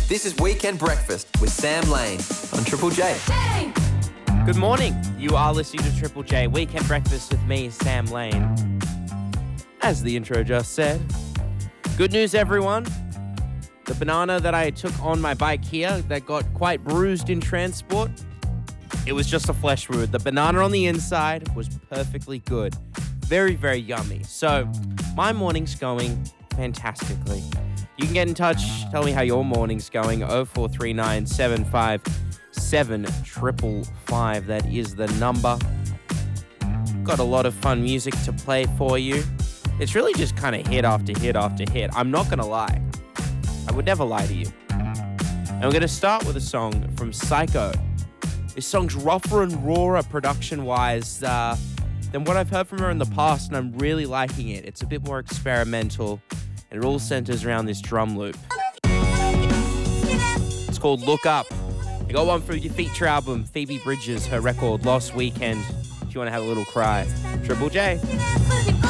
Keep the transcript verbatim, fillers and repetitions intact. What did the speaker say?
This is Weekend Breakfast with Sam Lane on Triple J. Good morning. You are listening to Triple J Weekend Breakfast with me, Sam Lane. As the intro just said, good news, everyone. The banana that I took on my bike here that got quite bruised in transport, it was just a flesh wound. The banana on the inside was perfectly good. Very, very yummy. So my morning's going fantastically. You can get in touch, tell me how your morning's going. oh four three nine, seven five seven, five five five. That is the number. Got a lot of fun music to play for you. It's really just kind of hit after hit after hit. I'm not going to lie. I would never lie to you. And we're going to start with a song from Psycho. This song's rougher and rawer production-wise uh, than what I've heard from her in the past, and I'm really liking it. It's a bit more experimental, and it all centers around this drum loop. It's called Look Up. I got one for your feature album, Phoebe Bridgers, her record, Lost Weekend, if you want to have a little cry. Triple J.